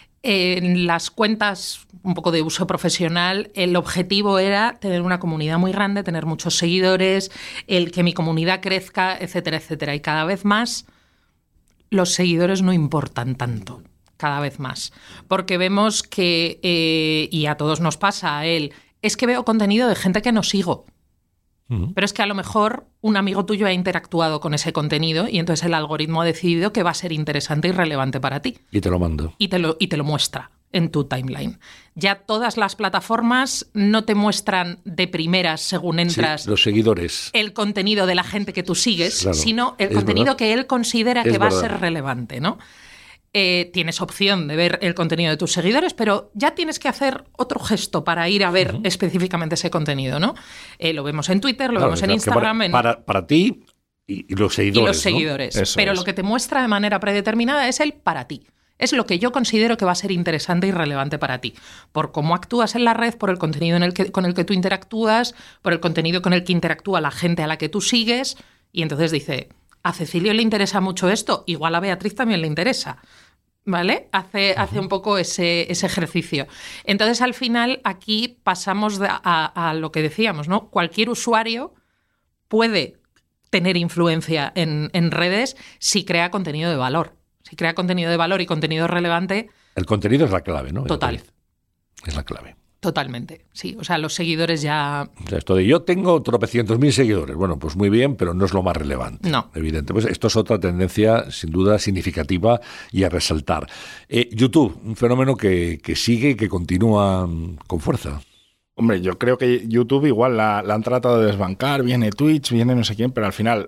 G: en las cuentas un poco de uso profesional, el objetivo era tener una comunidad muy grande, tener muchos seguidores, el que mi comunidad crezca, etcétera, etcétera. Y cada vez más los seguidores no importan tanto, cada vez más. Porque vemos que, y a todos nos pasa, es que veo contenido de gente que no sigo. Pero es que a lo mejor un amigo tuyo ha interactuado con ese contenido y entonces el algoritmo ha decidido que va a ser interesante y relevante para ti.
F: Y te lo mando.
G: Y te lo muestra en tu timeline. Ya todas las plataformas no te muestran de primeras, según entras,
F: los seguidores,
G: el contenido de la gente que tú sigues, sino el contenido que él considera que va a ser relevante, ¿no? Tienes opción de ver el contenido de tus seguidores, pero ya tienes que hacer otro gesto para ir a ver específicamente ese contenido, ¿no? Lo vemos en Twitter, lo vemos en Instagram.
F: Para ti y los seguidores.
G: Y los seguidores.
F: ¿No?
G: Pero lo que te muestra de manera predeterminada es el para ti. Es lo que yo considero que va a ser interesante y relevante para ti. Por cómo actúas en la red, por el contenido con el que tú interactúas, por el contenido con el que interactúa la gente a la que tú sigues. Y entonces dice, a Cecilio le interesa mucho esto, igual a Beatriz también le interesa. ¿Vale? Hace un poco ese ejercicio. Entonces, al final, aquí pasamos a lo que decíamos, ¿no? Cualquier usuario puede tener influencia en redes si crea contenido de valor. Si crea contenido de valor y contenido relevante...
F: El contenido es la clave, ¿no?
G: Total.
F: Es la clave.
G: Totalmente, sí. O sea, los seguidores ya...
F: O sea, esto de yo tengo tropecientos mil seguidores. Bueno, pues muy bien, pero no es lo más relevante.
G: No.
F: Evidente. Pues esto es otra tendencia, sin duda, significativa y a resaltar. YouTube, un fenómeno que sigue y que continúa con fuerza.
H: Hombre, yo creo que YouTube igual la han tratado de desbancar, viene Twitch, viene no sé quién, pero al final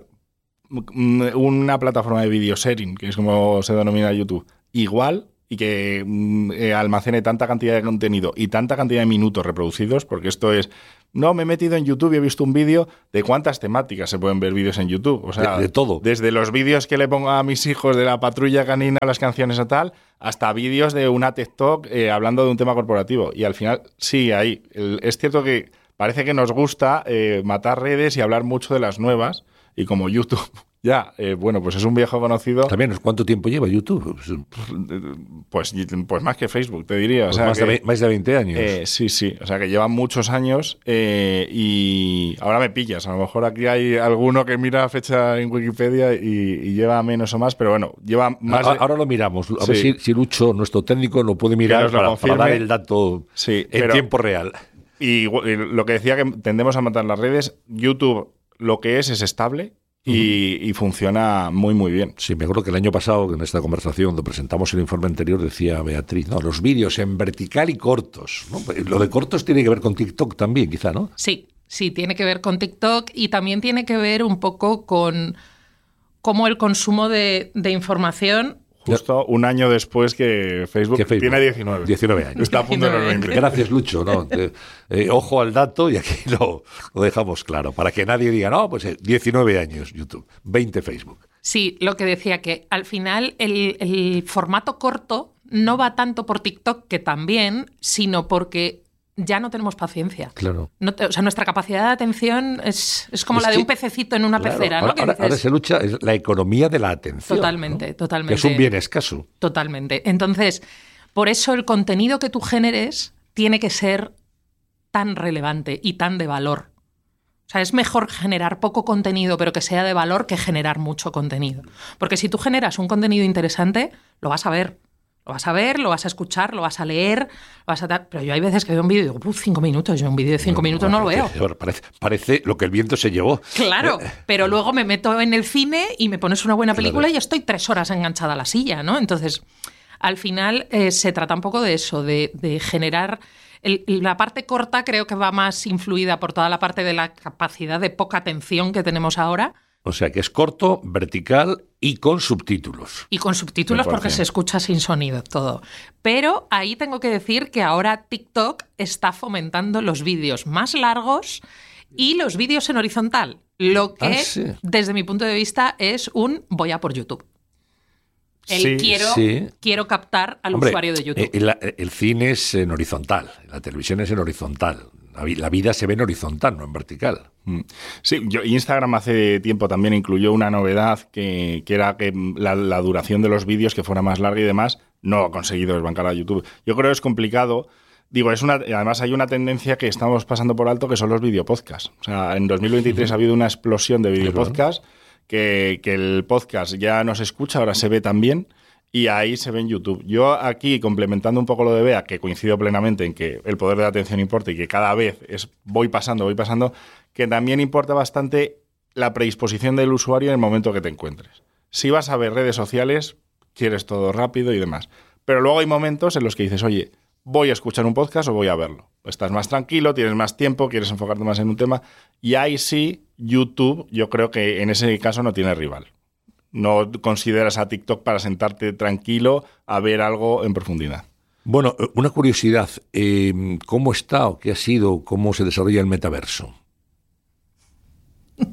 H: una plataforma de video sharing, que es como se denomina YouTube, igual... y que almacene tanta cantidad de contenido y tanta cantidad de minutos reproducidos, porque esto es... No, me he metido en YouTube y he visto un vídeo de cuántas temáticas se pueden ver vídeos en YouTube. O sea,
F: de todo.
H: Desde los vídeos que le pongo a mis hijos de la patrulla canina, las canciones a tal, hasta vídeos de una TikTok hablando de un tema corporativo. Y al final, sí, ahí. Es cierto que parece que nos gusta matar redes y hablar mucho de las nuevas, y como YouTube... Ya, bueno, pues es un viejo conocido.
F: También, ¿cuánto tiempo lleva YouTube?
H: Pues más que Facebook, te diría.
F: Pues
H: o sea
F: más de 20 años.
H: Sí. O sea, que lleva muchos años y ahora me pillas. A lo mejor aquí hay alguno que mira fecha en Wikipedia y lleva menos o más, pero bueno, lleva más...
F: Ahora lo miramos. A ver si Lucho, nuestro técnico, lo puede mirar para dar el dato en tiempo real.
H: Y lo que decía, que tendemos a matar las redes, YouTube lo que es estable. Y funciona muy, muy bien.
F: Sí, me acuerdo que el año pasado, en esta conversación, donde presentamos el informe anterior, decía Beatriz, no, los vídeos en vertical y cortos, ¿no? Lo de cortos tiene que ver con TikTok también, quizá, ¿no?
G: Sí, tiene que ver con TikTok y también tiene que ver un poco con cómo el consumo de información...
H: Justo un año después que Facebook tiene 19
F: años.
H: Está a punto de los 20.
F: Gracias, Lucho. ¿No? Ojo al dato y aquí lo dejamos claro, para que nadie diga, no, pues 19 años YouTube, 20 Facebook.
G: Sí, lo que decía, que al final el formato corto no va tanto por TikTok, que también, sino porque ya no tenemos paciencia.
F: Claro.
G: O sea, nuestra capacidad de atención es como la de un pececito en una pecera, ¿no?
F: Ahora se lucha, es la economía de la atención.
G: Totalmente, ¿no? Totalmente.
F: Que es un bien escaso.
G: Totalmente. Entonces, por eso el contenido que tú generes tiene que ser tan relevante y tan de valor. O sea, es mejor generar poco contenido, pero que sea de valor, que generar mucho contenido. Porque si tú generas un contenido interesante, lo vas a ver. Lo vas a ver, lo vas a escuchar, lo vas a leer, pero yo hay veces que veo un vídeo y digo, 5 minutos, yo un vídeo de 5 minutos no lo veo.
F: Parece lo que el viento se llevó.
G: Claro, pero luego me meto en el cine y me pones una buena película y estoy 3 horas enganchada a la silla, ¿no? Entonces, al final se trata un poco de eso, de generar... La parte corta creo que va más influida por toda la parte de la capacidad de poca atención que tenemos ahora.
F: O sea, que es corto, vertical y con subtítulos.
G: Y con subtítulos porque se escucha sin sonido todo. Pero ahí tengo que decir que ahora TikTok está fomentando los vídeos más largos y los vídeos en horizontal. Lo que, desde mi punto de vista, es un voy a por YouTube. Quiero captar al usuario de YouTube.
F: El cine es en horizontal, la televisión es en horizontal. La vida se ve en horizontal, no en vertical.
H: Sí, Instagram hace tiempo también incluyó una novedad que era que la duración de los vídeos que fuera más larga y demás. No ha conseguido desbancar a YouTube. Yo creo que es complicado. Digo, además hay una tendencia que estamos pasando por alto, que son los videopodcasts. O sea, en 2023 ha habido una explosión de videopodcasts, que el podcast ya no se escucha, ahora se ve también. Y ahí se ve en YouTube. Yo aquí, complementando un poco lo de Bea, que coincido plenamente en que el poder de la atención importa y que cada vez voy pasando, que también importa bastante la predisposición del usuario en el momento que te encuentres. Si vas a ver redes sociales, quieres todo rápido y demás. Pero luego hay momentos en los que dices, oye, voy a escuchar un podcast o voy a verlo. Estás más tranquilo, tienes más tiempo, quieres enfocarte más en un tema. Y ahí sí, YouTube, yo creo que en ese caso no tiene rival. No consideras a TikTok para sentarte tranquilo a ver algo en profundidad.
F: Bueno, una curiosidad. ¿Cómo está o qué ha sido, cómo se desarrolla el metaverso?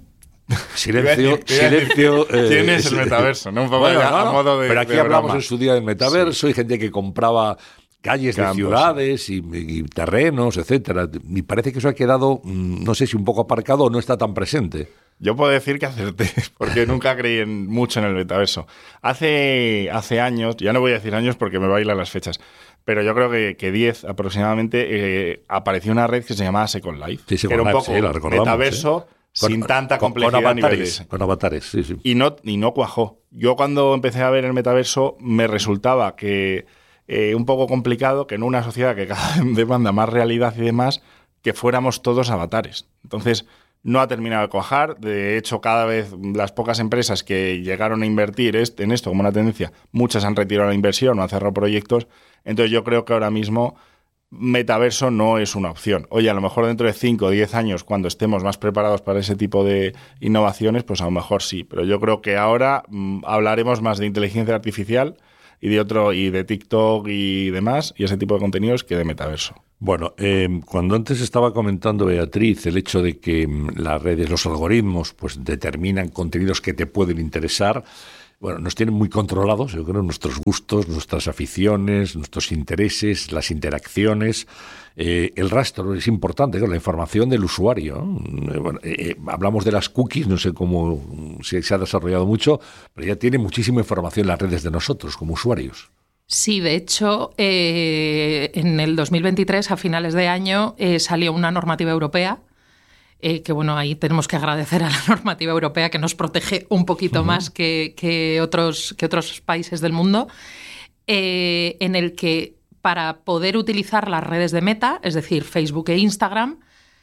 F: Silencio.
H: ¿Quién es el metaverso? ¿No? Un poco a modo de.
F: Pero aquí hablamos en su día del metaverso y gente que compraba calles de ciudades y terrenos, etcétera. Y parece que eso ha quedado, no sé si un poco aparcado o no está tan presente.
H: Yo puedo decir que acerté, porque nunca creí mucho en el metaverso. Hace años, ya no voy a decir años porque me bailan las fechas, pero yo creo que 10 aproximadamente, apareció una red que se llamaba Second Life,
F: sí,
H: que era un poco metaverso sin tanta complejidad a niveles.
F: Con avatares, sí.
H: Y no cuajó. Yo cuando empecé a ver el metaverso me resultaba que un poco complicado que en una sociedad que cada vez demanda más realidad y demás, que fuéramos todos avatares. Entonces, no ha terminado de cuajar. De hecho, cada vez las pocas empresas que llegaron a invertir en esto como una tendencia, muchas han retirado la inversión o han cerrado proyectos. Entonces, yo creo que ahora mismo metaverso no es una opción. Oye, a lo mejor dentro de 5 o 10 años, cuando estemos más preparados para ese tipo de innovaciones, a lo mejor sí. Pero yo creo que ahora hablaremos más de inteligencia artificial y de TikTok y demás, y ese tipo de contenidos, que de metaverso.
F: Bueno, cuando antes estaba comentando Beatriz el hecho de que las redes, los algoritmos, pues determinan contenidos que te pueden interesar, bueno, nos tienen muy controlados, yo creo, nuestros gustos, nuestras aficiones, nuestros intereses, las interacciones. El rastro es importante, la información del usuario. Bueno, hablamos de las cookies, no sé cómo si se ha desarrollado mucho, pero ya tiene muchísima información las redes de nosotros como usuarios.
G: Sí, de hecho, en el 2023, a finales de año, salió una normativa europea, que bueno, ahí tenemos que agradecer a la normativa europea que nos protege un poquito más que otros países del mundo, en el que para poder utilizar las redes de Meta, es decir, Facebook e Instagram,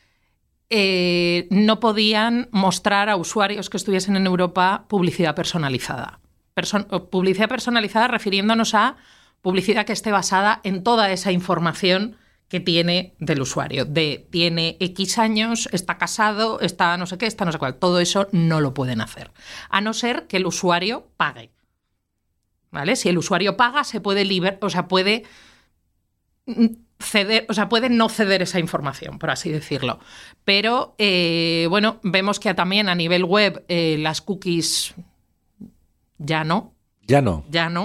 G: no podían mostrar a usuarios que estuviesen en Europa publicidad personalizada. Publicidad personalizada refiriéndonos a publicidad que esté basada en toda esa información que tiene del usuario. Tiene X años, está casado, está no sé qué, está no sé cuál. Todo eso no lo pueden hacer. A no ser que el usuario pague. ¿Vale? Si el usuario paga, se puede puede ceder, puede no ceder esa información, por así decirlo. Pero, bueno, vemos que también a nivel web las cookies ya no.
F: Ya no.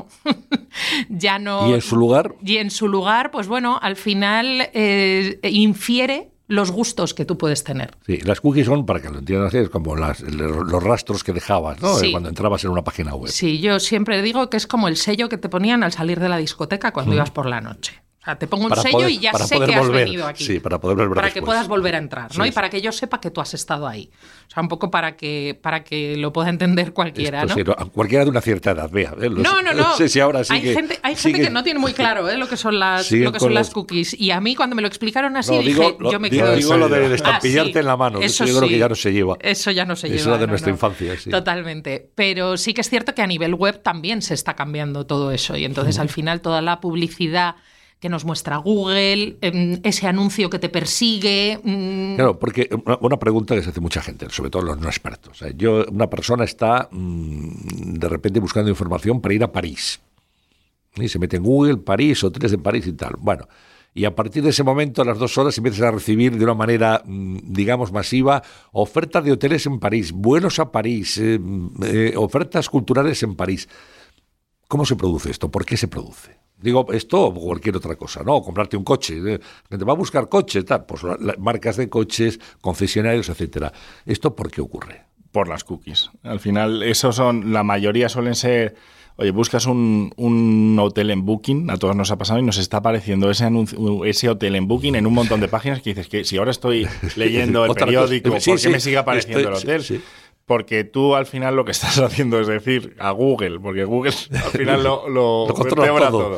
F: ¿Y en su lugar?
G: Y en su lugar, pues bueno, al final infiere los gustos que tú puedes tener.
F: Sí, las cookies son, para que lo entiendan así, es como los rastros que dejabas, ¿no? Sí. Cuando entrabas en una página web.
G: Sí, yo siempre digo que es como el sello que te ponían al salir de la discoteca cuando ibas por la noche. O sea, te pongo un sello y ya sé que has venido aquí.
F: Sí, para poder volver
G: para
F: después.
G: Que puedas volver a entrar, ¿no? Sí, y para que yo sepa que tú has estado ahí. O sea, un poco para que lo pueda entender cualquiera, ¿no?
F: Sí, cualquiera de una cierta edad, vea.
G: No sé
F: si ahora sí.
G: Hay gente que no tiene muy claro lo que son las cookies. Y a mí, cuando me lo explicaron así, yo me quedo...
F: Digo lo de estampillarte en la mano. Eso yo creo que ya no se lleva.
G: Eso ya no se lleva.
F: Eso era de nuestra infancia, sí.
G: Totalmente. Pero sí que es cierto que a nivel web también se está cambiando todo eso. Y entonces, al final, toda la publicidad que nos muestra Google, ese anuncio que te persigue.
F: Claro, porque una pregunta que se hace mucha gente, sobre todo los no expertos. Una persona está de repente buscando información para ir a París. Y se mete en Google, París, hoteles de París y tal. Bueno, y a partir de ese momento, a las 2 horas, empiezas a recibir de una manera, digamos, masiva, ofertas de hoteles en París, vuelos a París, ofertas culturales en París. ¿Cómo se produce esto? ¿Por qué se produce? Digo, esto o cualquier otra cosa, ¿no? O comprarte un coche, te va a buscar coches, tal, pues marcas de coches, concesionarios, etcétera. ¿Esto por qué ocurre?
H: Por las cookies. Al final, la mayoría suelen ser, oye, buscas un hotel en Booking, a todos nos ha pasado y nos está apareciendo ese hotel en Booking en un montón de páginas que dices que si ahora estoy leyendo el periódico, ¿por qué me sigue apareciendo el hotel? Sí. Porque tú al final lo que estás haciendo es decir a Google, porque Google al final lo controla todo.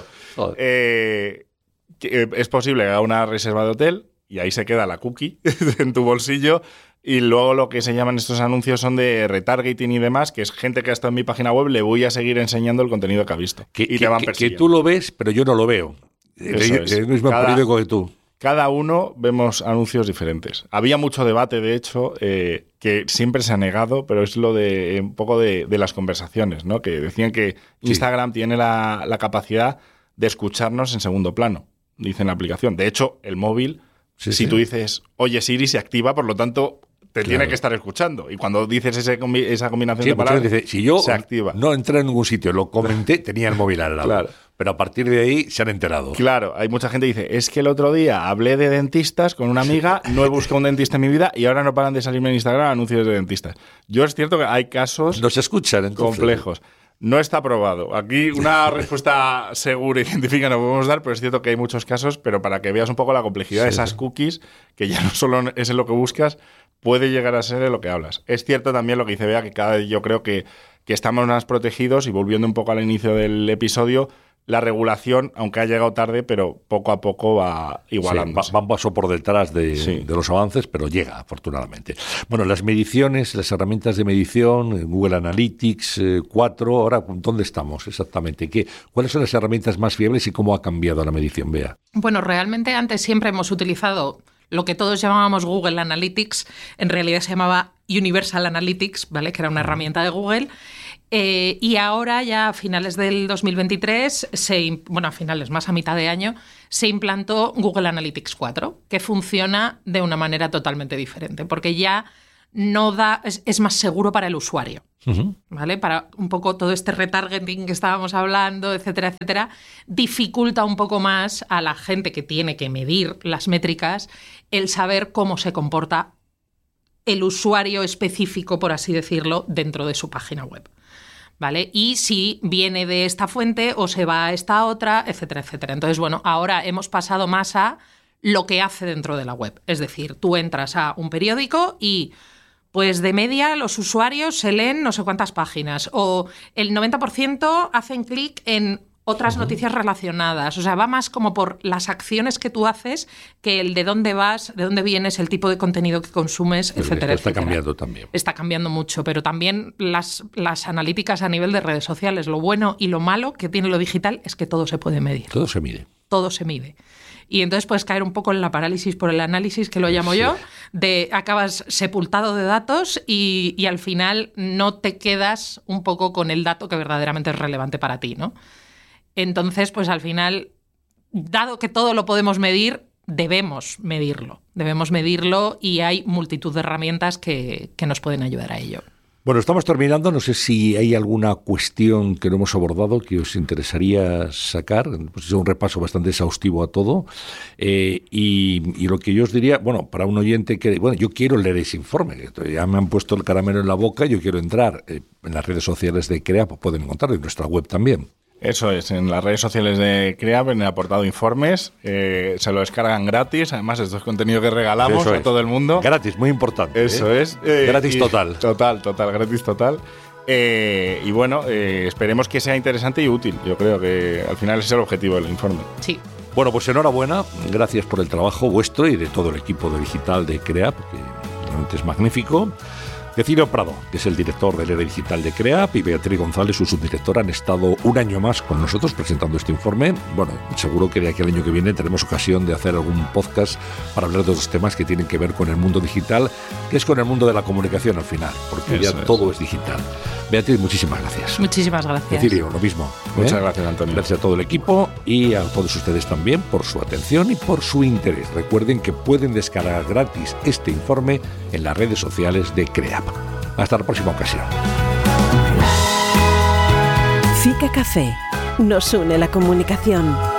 H: Es posible que haga una reserva de hotel y ahí se queda la cookie en tu bolsillo y luego lo que se llaman estos anuncios son de retargeting y demás, que es gente que ha estado en mi página web, le voy a seguir enseñando el contenido que ha visto. Y te van persiguiendo.
F: Que tú lo ves, pero yo no lo veo. Es el mismo periódico que tú.
H: Cada uno vemos anuncios diferentes. Había mucho debate, de hecho, que siempre se ha negado, pero es lo de un poco de las conversaciones, ¿no? Que decían que Instagram tiene la capacidad de escucharnos en segundo plano, dice en la aplicación. De hecho, el móvil, si tú dices, oye Siri, se activa, por lo tanto, te tiene que estar escuchando. Y cuando dices esa combinación de palabras,
F: dice, si yo
H: se activa.
F: No entré en ningún sitio, lo comenté, tenía el móvil al lado.
H: Claro.
F: Pero a partir de ahí se han enterado.
H: Claro, hay mucha gente que dice, es que el otro día hablé de dentistas con una amiga, no he buscado un dentista en mi vida y ahora no paran de salirme en Instagram anuncios de dentistas. Yo es cierto que hay casos
F: Nos escuchan, entonces,
H: complejos. No está probado. Aquí una respuesta segura y científica no podemos dar, pero es cierto que hay muchos casos, pero para que veas un poco la complejidad de esas cookies, que ya no solo es en lo que buscas, puede llegar a ser de lo que hablas. Es cierto también lo que dice Bea, que cada vez yo creo que estamos más protegidos, y volviendo un poco al inicio del episodio, la regulación, aunque ha llegado tarde, pero poco a poco va igualándose.
F: Va un paso por detrás de los avances, pero llega, afortunadamente. Bueno, las mediciones, las herramientas de medición, Google Analytics 4, ahora, ¿dónde estamos exactamente? ¿Cuáles son las herramientas más fiables y cómo ha cambiado la medición, Bea?
G: Bueno, realmente antes siempre hemos utilizado lo que todos llamábamos Google Analytics, en realidad se llamaba Universal Analytics, ¿vale? Que era una herramienta de Google. Y ahora ya a finales del 2023, a finales, más a mitad de año, se implantó Google Analytics 4, que funciona de una manera totalmente diferente, porque ya es más seguro para el usuario, ¿vale? Para un poco todo este retargeting que estábamos hablando, etcétera, etcétera, dificulta un poco más a la gente que tiene que medir las métricas el saber cómo se comporta el usuario específico, por así decirlo, dentro de su página web. ¿Vale? Y si viene de esta fuente o se va a esta otra, etcétera, etcétera. Entonces, bueno, ahora hemos pasado más a lo que hace dentro de la web. Es decir, tú entras a un periódico y, pues de media, los usuarios se leen no sé cuántas páginas, o el 90% hacen clic en otras noticias relacionadas. O sea, va más como por las acciones que tú haces que el de dónde vas, de dónde vienes, el tipo de contenido que consumes, etcétera,
F: Está
G: etcétera.
F: cambiando también.
G: Está cambiando mucho, pero también las analíticas a nivel de redes sociales. Lo bueno y lo malo que tiene lo digital es que todo se puede medir.
F: Todo se mide.
G: Todo se mide. Y entonces puedes caer un poco en la parálisis por el análisis, que lo llamo yo, de acabas sepultado de datos y al final no te quedas un poco con el dato que verdaderamente es relevante para ti, ¿no? Entonces, pues al final, dado que todo lo podemos medir, debemos medirlo y hay multitud de herramientas que nos pueden ayudar a ello.
F: Bueno, estamos terminando. No sé si hay alguna cuestión que no hemos abordado que os interesaría sacar. Pues es un repaso bastante exhaustivo a todo. Y lo que yo os diría, bueno, para un oyente que, bueno, yo quiero leer ese informe. Ya me han puesto el caramelo en la boca, yo quiero entrar. En las redes sociales de CREAP pueden encontrarlo, en nuestra web también.
H: Eso es, en las redes sociales de CREAP, en el apartado informes, se lo descargan gratis. Además, esto es contenido que regalamos a todo el mundo.
F: Gratis, muy importante.
H: Eso es.
F: Gratis total.
H: Total, gratis total. Y bueno, esperemos que sea interesante y útil. Yo creo que al final ese es el objetivo del informe.
G: Sí.
F: Bueno, pues enhorabuena. Gracias por el trabajo vuestro y de todo el equipo de digital de CREAP, que realmente es magnífico. Cecilio Prado, que es el director del área digital de CREAP, y Beatriz González, su subdirectora, han estado un año más con nosotros presentando este informe. Bueno, seguro que de aquí al año que viene tenemos ocasión de hacer algún podcast para hablar de los temas que tienen que ver con el mundo digital, que es con el mundo de la comunicación al final, porque ya todo es digital. Beatriz, muchísimas gracias.
G: Muchísimas gracias.
F: Cecilio, lo mismo.
H: Muchas gracias, Antonio.
F: Gracias a todo el equipo y a todos ustedes también por su atención y por su interés. Recuerden que pueden descargar gratis este informe en las redes sociales de CREAP. Hasta la próxima ocasión.
E: FICA Café. Nos une la comunicación.